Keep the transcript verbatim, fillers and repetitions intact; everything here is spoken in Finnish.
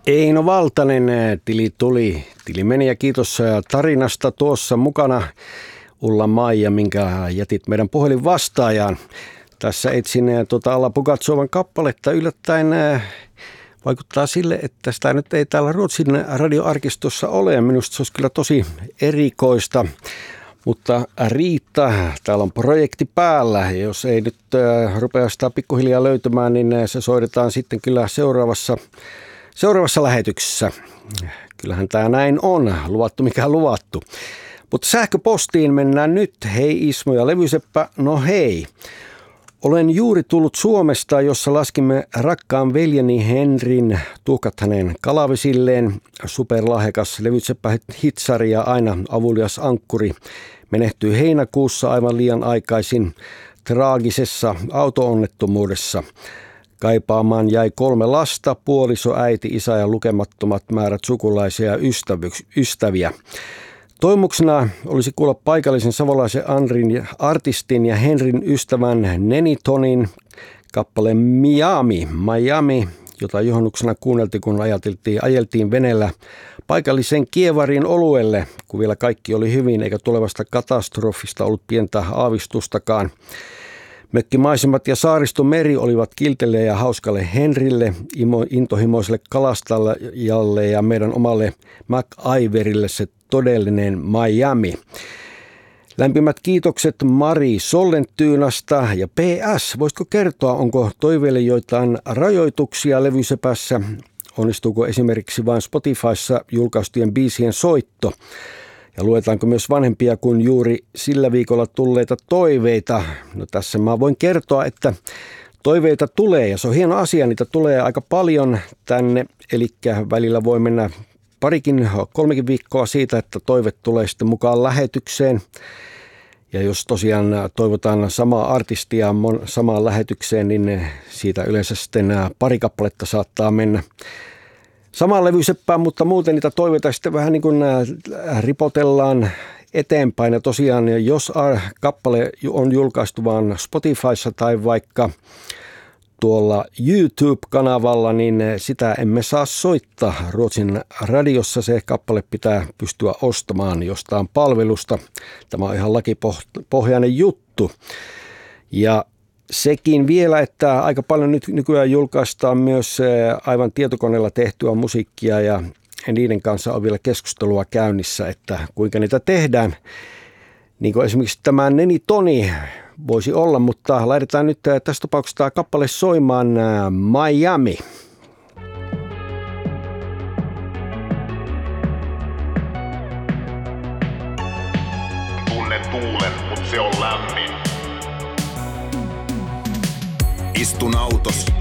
Eino Valtanen, tili tuli, tili meni ja kiitos tarinasta tuossa mukana. Ulla Maija, minkä jätit meidän puhelin vastaajaan. Tässä etsin tuota Alla Pugatsovan kappaletta. Yllättäen vaikuttaa sille, että sitä nyt ei täällä Ruotsin radioarkistossa ole. Minusta se olisi kyllä tosi erikoista. Mutta Riitta, täällä on projekti päällä. Ja jos ei nyt rupea sitä pikkuhiljaa löytymään, niin se soitetaan sitten kyllä seuraavassa, seuraavassa lähetyksessä. Kyllähän tämä näin on. Luvattu mikä luvattu. Mutta sähköpostiin mennään nyt. Hei Ismo ja Levyseppä, no hei. Olen juuri tullut Suomesta, jossa laskimme rakkaan veljeni Henrin, tuhkat hänen kalavesilleen. Superlahjakas Levyseppä hitsari ja aina avulias ankkuri menehtyi heinäkuussa aivan liian aikaisin traagisessa auto-onnettomuudessa. Kaipaamaan jäi kolme lasta, puoliso, äiti, isä ja lukemattomat määrät sukulaisia ja ystäviä. Toimuksena olisi kuulla paikallisen savolaisen Andrin, artistin ja Henrin ystävän Nenitonin kappale Miami, Miami, jota juhannuksena kuunneltiin, kun ajateltiin, ajeltiin veneellä paikallisen Kievarin oluelle, kun vielä kaikki oli hyvin eikä tulevasta katastrofista ollut pientä aavistustakaan. Mökkimaisemat ja saaristomeri olivat kiltelle ja hauskalle Henrille, intohimoiselle kalastajalle ja meidän omalle MacIverille se todellinen Miami. Lämpimät kiitokset Mari Sollentyynasta ja P S. Voisitko kertoa, onko toiveille joitain rajoituksia Levysepässä? Onnistuuko esimerkiksi vain Spotifyssa julkaistujen biisien soitto? Ja luetaanko myös vanhempia kuin juuri sillä viikolla tulleita toiveita? No tässä mä voin kertoa, että toiveita tulee ja se on hieno asia. Niitä tulee aika paljon tänne, eli välillä voi mennä parikin, kolmekin viikkoa siitä, että toive tulee sitten mukaan lähetykseen. Ja jos tosiaan toivotaan samaa artistia samaan lähetykseen, niin siitä yleensä sitten pari kappaletta saattaa mennä samaan levyseppään, mutta muuten niitä toiveita sitten vähän niin kuin ripotellaan eteenpäin. Ja tosiaan, jos kappale on julkaistu vaan Spotifyssa tai vaikka tuolla YouTube-kanavalla, niin sitä emme saa soittaa Ruotsin radiossa. Se kappale pitää pystyä ostamaan jostain palvelusta. Tämä on ihan lakipohjainen juttu. Ja sekin vielä, että aika paljon nyt nykyään julkaistaan myös aivan tietokoneella tehtyä musiikkia ja niiden kanssa on vielä keskustelua käynnissä, että kuinka niitä tehdään. Niin kuin esimerkiksi tämä Nenitoni voisi olla, mutta laitetaan nyt tässä tapauksessa tämä kappale soimaan Miami. Tunnen tuulen, mut se on lämmin. Istun autos,